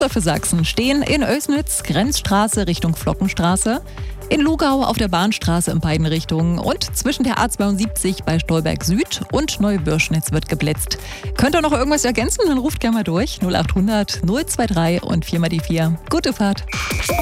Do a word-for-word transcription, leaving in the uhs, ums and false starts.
Für Sachsen stehen in Oelsnitz Grenzstraße Richtung Flockenstraße, in Lugau auf der Bahnstraße in beiden Richtungen und zwischen der A zweiundsiebzig bei Stolberg Süd und Neubürschnitz wird geblitzt. Könnt ihr noch irgendwas ergänzen? Dann ruft gerne mal durch. null acht hundert null zwei drei und vier mal die vier. Gute Fahrt.